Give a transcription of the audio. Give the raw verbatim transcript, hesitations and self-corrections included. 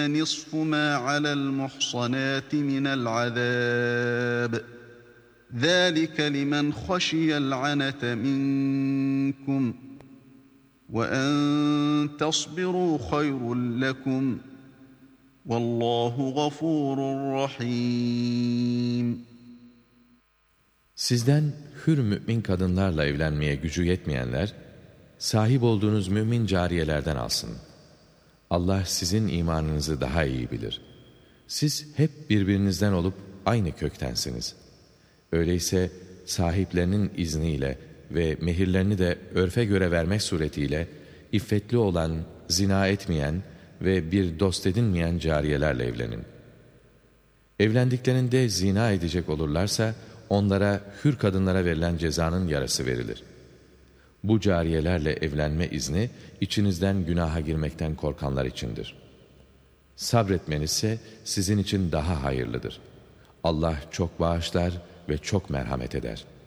نِصْفُ مَا عَلَى الْمُحْصَنَاتِ مِنَ الْعَذَابِ ذَٰلِكَ لِمَنْ خَشِيَ الْعَنَتَ مِنكُمْ وَاَنْ تَصْبِرُوا خَيْرٌ لَكُمْ وَاللّٰهُ غَفُورٌ رَحِيمٌ. Sizden hür mümin kadınlarla evlenmeye gücü yetmeyenler, sahip olduğunuz mümin cariyelerden alsın. Allah sizin imanınızı daha iyi bilir. Siz hep birbirinizden olup aynı köktensiniz. Öyleyse sahiplerinin izniyle ve mehirlerini de örfe göre vermek suretiyle iffetli olan, zina etmeyen ve bir dost edinmeyen cariyelerle evlenin. Evlendiklerinde zina edecek olurlarsa onlara hür kadınlara verilen cezanın yarısı verilir. Bu cariyelerle evlenme izni içinizden günaha girmekten korkanlar içindir. Sabretmeniz ise sizin için daha hayırlıdır. Allah çok bağışlar ve çok merhamet eder.